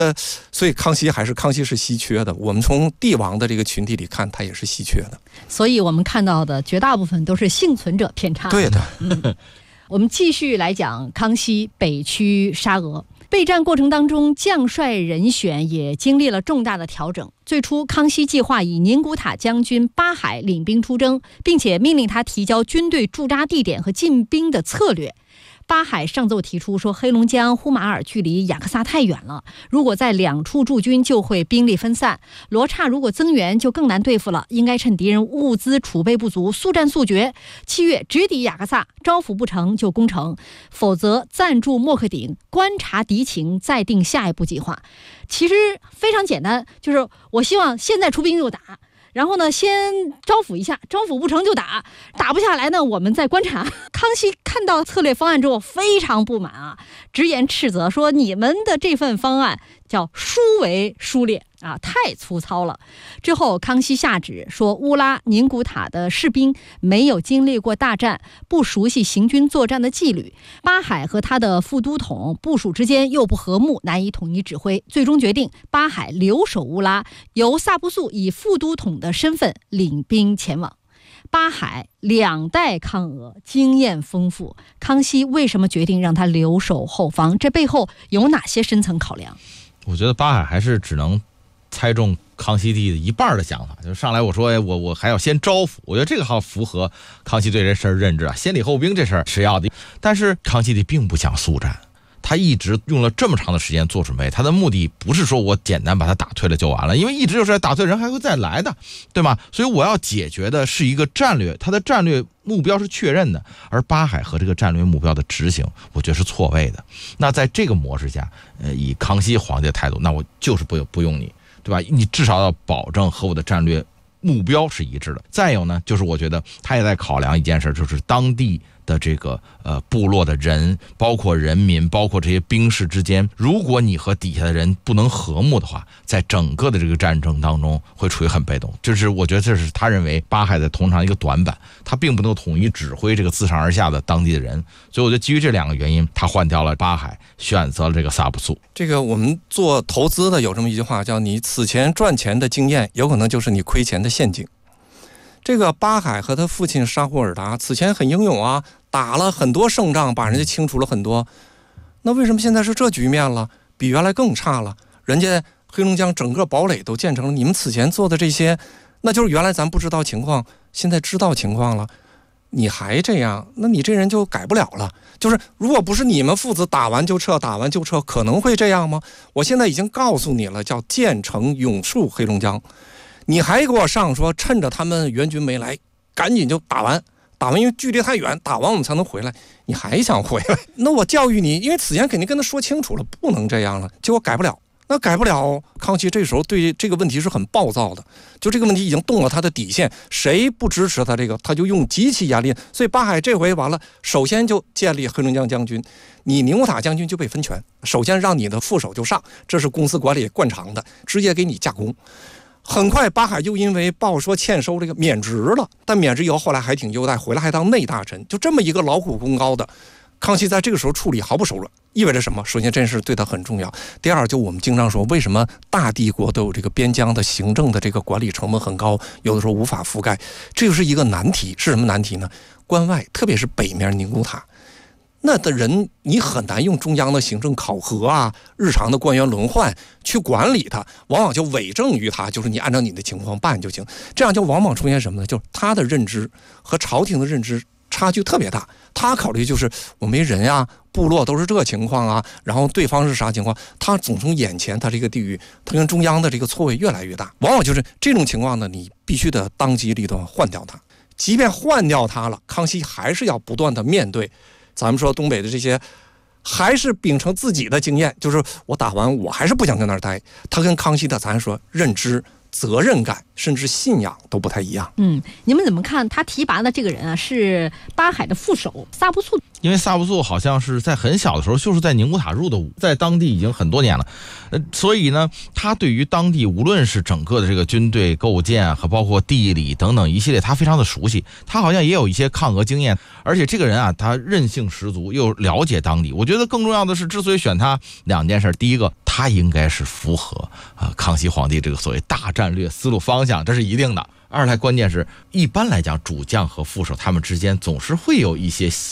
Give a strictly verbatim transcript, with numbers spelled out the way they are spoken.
呃，所以康熙还是康熙是稀缺的。我们从帝王的这个群体里看，他也是稀缺的。 所以我们看到的绝大部分都是幸存者偏差。 对的。 嗯，我们继续来讲康熙北驱沙俄。备战过程当中，将帅人选也经历了重大的调整。最初，康熙计划以宁古塔将军巴海领兵出征，并且命令他提交军队驻扎地点和进兵的策略。巴海上奏提出说，黑龙江呼马尔距离雅克萨太远了，如果在两处驻军就会兵力分散，罗刹如果增援就更难对付了，应该趁敌人物资储备不足，速战速决。七月直抵雅克萨，招抚不成就攻城，否则暂驻莫克顶，观察敌情，再定下一步计划。其实非常简单，就是我希望现在出兵就打，然后呢，先招抚一下，招抚不成就打，打不下来呢，我们再观察。康熙看到策略方案之后非常不满啊，直言斥责说：“你们的这份方案叫疏为疏劣啊，太粗糙了。”之后，康熙下旨说，乌拉、宁古塔的士兵没有经历过大战，不熟悉行军作战的纪律。巴海和他的副都统部署之间又不和睦，难以统一指挥。最终决定，巴海留守乌拉，由萨布素以副都统的身份领兵前往。巴海两代抗俄，经验丰富。康熙为什么决定让他留守后方？这背后有哪些深层考量？ 我觉得巴海还是只能猜中康熙帝的一半的想法，就上来我说，哎，我我还要先招抚，我觉得这个好符合康熙对这事儿认知啊，先礼后兵这事儿是要的。但是康熙帝并不想速战，他一直用了这么长的时间做准备，他的目的不是说我简单把他打退了就完了，因为一直就是打退人还会再来的，对吗？所以我要解决的是一个战略，他的战略目标是确认的，而巴海和这个战略目标的执行，我觉得是错位的。那在这个模式下，呃，以康熙皇帝的态度，那我就是不不用你，对吧？你至少要保证和我的战略目标是一致的。再有呢，就是我觉得他也在考量一件事，就是当地的这个呃部落的人，包括人民，包括这些兵士之间，如果你和底下的人不能和睦的话，在整个的这个战争当中会处于很被动。就是我觉得这是他认为巴海的通常一个短板，他并不能统一指挥这个自上而下的当地的人。所以我觉得基于这两个原因，他换掉了巴海，选择了这个萨布素。 这个我们做投资的有这么一句话，叫你此前赚钱的经验，有可能就是你亏钱的陷阱。这个巴海和他父亲沙胡尔达此前很英勇啊，打了很多胜仗，把人家清除了很多。那为什么现在是这局面了？比原来更差了。人家黑龙江整个堡垒都建成了，你们此前做的这些，那就是原来咱不知道情况，现在知道情况了，你还这样，那你这人就改不了了。就是如果不是你们父子打完就撤，打完就撤，可能会这样吗？我现在已经告诉你了，叫建成永戍黑龙江。你还给我上说趁着他们援军没来赶紧就打完，打完因为距离太远，打完我们才能回来，你还想回来？那我教育你，因为此前肯定跟他说清楚了，不能这样了，结果改不了。那改不了，康熙这时候对这个问题是很暴躁的，就这个问题已经动了他的底线，谁不支持他这个，他就用极其严厉。所以巴海这回完了，首先就建立黑龙江将军，你宁古塔将军就被分权，首先让你的副手就上，这是公司管理惯常的，直接给你架空。很快巴海又因为报说欠收这个免职了，但免职以后后来还挺优待，回来还当内大臣，就这么一个劳苦功高的康熙，在这个时候处理毫不手软，意味着什么？首先这件事对他很重要，第二就我们经常说，为什么大帝国都有这个边疆的行政的这个管理成本很高，有的时候无法覆盖，这就是一个难题。是什么难题呢？关外特别是北面宁古塔那的人，你很难用中央的行政考核啊，日常的官员轮换去管理他，往往就委政于他，就是你按照你的情况办就行。这样就往往出现什么呢？就是他的认知和朝廷的认知差距特别大。他考虑就是我没人啊，部落都是这个情况啊，然后对方是啥情况，他总从眼前他这个地域，他跟中央的这个错位越来越大。往往就是这种情况呢，你必须得当机立断换掉他。即便换掉他了，康熙还是要不断的面对。咱们说东北的这些还是秉承自己的经验，就是我打完我还是不想跟那儿待。他跟康熙的咱说认知、责任感甚至信仰都不太一样。 嗯，你们怎么看他提拔的这个人啊？是巴海的副手萨布素。 因为萨布素好像是在很小的时候就是在宁古塔入的伍，在当地已经很多年了，呃，所以呢，他对于当地无论是整个的这个军队构建和包括地理等等一系列，他非常的熟悉。他好像也有一些抗俄经验，而且这个人啊，他韧性十足，又了解当地。我觉得更重要的是，之所以选他两件事，第一个， 他应该是符合啊康熙皇帝这个所谓大战略思路方向，这是一定的。二来关键是一般来讲，主将和副手他们之间总是会有一些